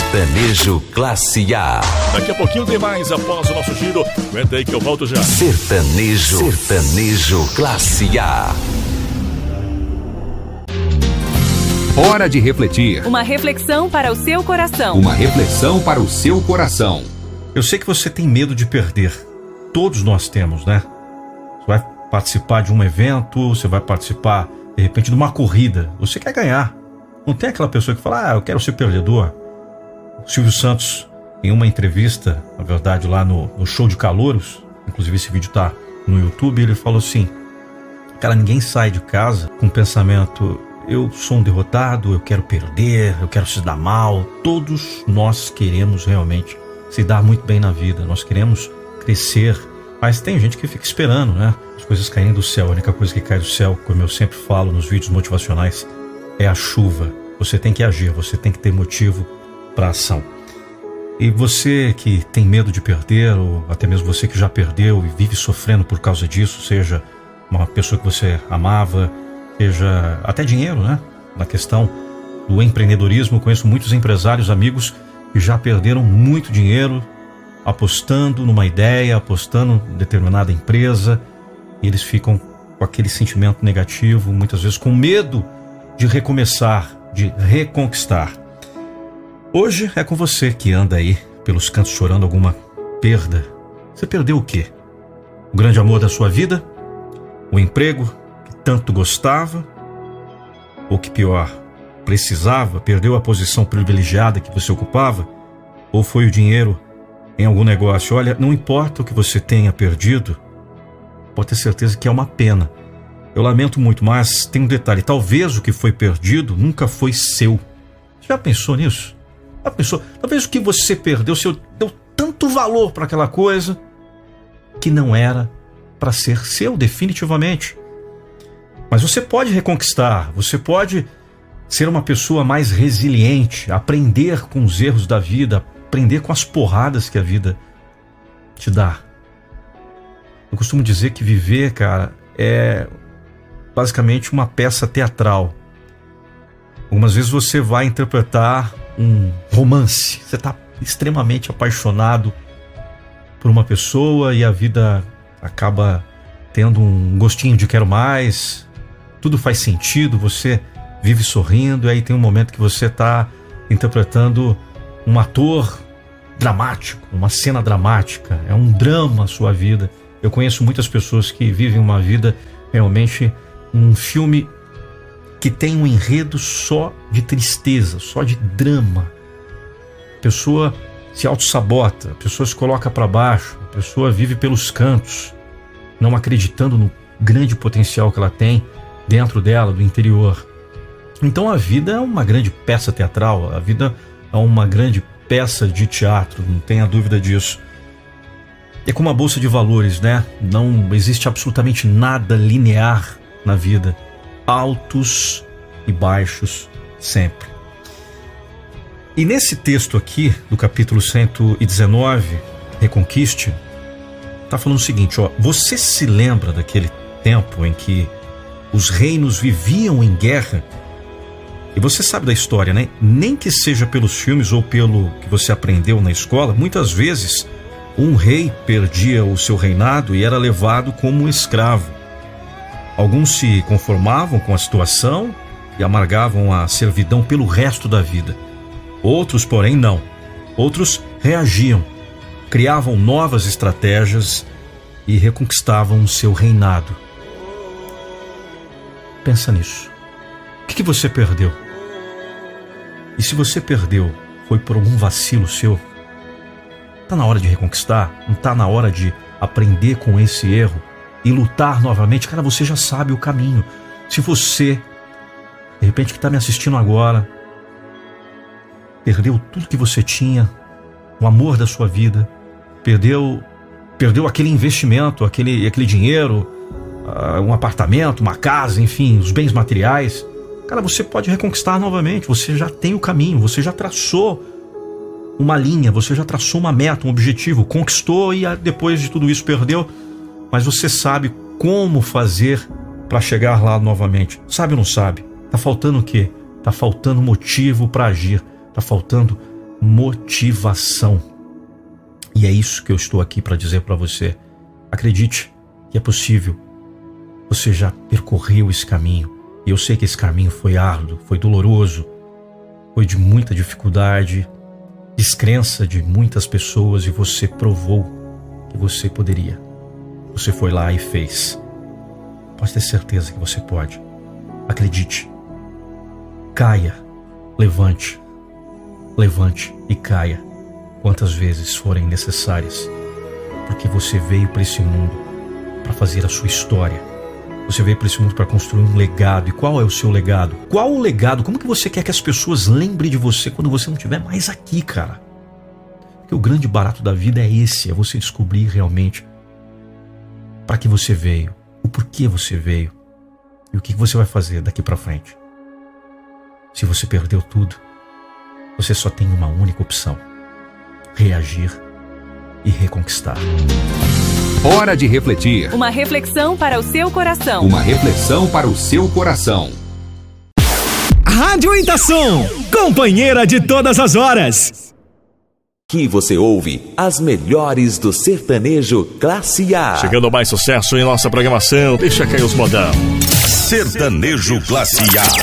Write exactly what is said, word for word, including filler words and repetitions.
Sertanejo Classe A. Daqui a pouquinho tem mais após o nosso giro. Aguenta aí que eu volto já. Sertanejo, Sertanejo Classe A. Hora de refletir. Uma reflexão para o seu coração. Uma reflexão para o seu coração. Eu sei que você tem medo de perder. Todos nós temos, né? Você vai participar de um evento, você vai participar, de repente, de uma corrida. Você quer ganhar. Não tem aquela pessoa que fala, ah, eu quero ser perdedor. O Silvio Santos, em uma entrevista, na verdade, lá no, no Show de Calouros, inclusive esse vídeo tá no YouTube, ele falou assim, cara, ninguém sai de casa com o pensamento, eu sou um derrotado, eu quero perder, eu quero se dar mal. Todos nós queremos realmente se dar muito bem na vida, nós queremos crescer, mas tem gente que fica esperando, né? As coisas caírem do céu. A única coisa que cai do céu, como eu sempre falo nos vídeos motivacionais, é a chuva. Você tem que agir, você tem que ter motivo para ação. E você que tem medo de perder, ou até mesmo você que já perdeu e vive sofrendo por causa disso, seja uma pessoa que você amava, seja até dinheiro, né? Na questão do empreendedorismo, eu conheço muitos empresários, amigos, que já perderam muito dinheiro apostando numa ideia, apostando em determinada empresa, e eles ficam com aquele sentimento negativo, muitas vezes com medo de recomeçar, de reconquistar. Hoje é com você que anda aí pelos cantos chorando alguma perda. Você perdeu o quê? O grande amor da sua vida? O emprego que tanto gostava? Ou que pior, precisava? Perdeu a posição privilegiada que você ocupava? Ou foi o dinheiro em algum negócio? Olha, não importa o que você tenha perdido, pode ter certeza que é uma pena. Eu lamento muito, mas tem um detalhe, talvez o que foi perdido nunca foi seu. Já pensou nisso? Já pensou? Talvez o que você perdeu, você deu tanto valor para aquela coisa que não era para ser seu definitivamente. Mas você pode reconquistar, você pode ser uma pessoa mais resiliente, aprender com os erros da vida, aprender com as porradas que a vida te dá. Eu costumo dizer que viver, cara, é basicamente uma peça teatral. Algumas vezes você vai interpretar um romance. Você está extremamente apaixonado por uma pessoa e a vida acaba tendo um gostinho de quero mais. Tudo faz sentido, você vive sorrindo e aí tem um momento que você está interpretando um ator dramático, uma cena dramática. É um drama a sua vida. Eu conheço muitas pessoas que vivem uma vida realmente um filme que tem um enredo só de tristeza, só de drama. A pessoa se auto-sabota, a pessoa se coloca para baixo, a pessoa vive pelos cantos, não acreditando no grande potencial que ela tem dentro dela, do interior. Então a vida é uma grande peça teatral, a vida é uma grande peça de teatro, não tenha dúvida disso. É como a bolsa de valores, né? Não existe absolutamente nada linear na vida. Altos e baixos sempre. E nesse texto aqui, do capítulo cento e dezenove, Reconquiste, está falando o seguinte, ó, você se lembra daquele tempo em que os reinos viviam em guerra? E você sabe da história, né? Nem que seja pelos filmes ou pelo que você aprendeu na escola, muitas vezes um rei perdia o seu reinado e era levado como um escravo. Alguns se conformavam com a situação e amargavam a servidão pelo resto da vida. Outros, porém, não. Outros reagiam, criavam novas estratégias e reconquistavam o seu reinado. Pensa nisso. O que, que você perdeu? E se você perdeu, foi por algum vacilo seu? Está na hora de reconquistar? Não está na hora de aprender com esse erro e lutar novamente? Cara, você já sabe o caminho. Se você, de repente, que está me assistindo agora, perdeu tudo que você tinha, o amor da sua vida, perdeu, perdeu aquele investimento, aquele, aquele dinheiro, uh, um apartamento, uma casa, enfim, os bens materiais, cara, você pode reconquistar novamente. Você já tem o caminho, você já traçou uma linha, você já traçou uma meta, um objetivo, conquistou e depois de tudo isso perdeu, mas você sabe como fazer para chegar lá novamente. Sabe ou não sabe? Tá faltando o quê? Tá faltando motivo para agir, tá faltando motivação. E é isso que eu estou aqui para dizer para você. Acredite que é possível. Você já percorreu esse caminho. E eu sei que esse caminho foi árduo, foi doloroso, foi de muita dificuldade, descrença de muitas pessoas, e você provou que você poderia. Você foi lá e fez. Pode ter certeza que você pode. Acredite. Caia, levante, levante e caia quantas vezes forem necessárias, porque você veio para esse mundo para fazer a sua história. Você veio para esse mundo para construir um legado. E qual é o seu legado? Qual o legado? Como que você quer que as pessoas lembrem de você quando você não estiver mais aqui, cara? Porque o grande barato da vida é esse, é você descobrir realmente para que você veio, o porquê você veio e o que você vai fazer daqui para frente. Se você perdeu tudo, você só tem uma única opção: reagir e reconquistar. Hora de refletir. Uma reflexão para o seu coração. Uma reflexão para o seu coração. Rádio Itação, companheira de todas as horas. Aqui você ouve as melhores do sertanejo classe A. Chegando mais sucesso em nossa programação, deixa cair os modão. Sertanejo classe A.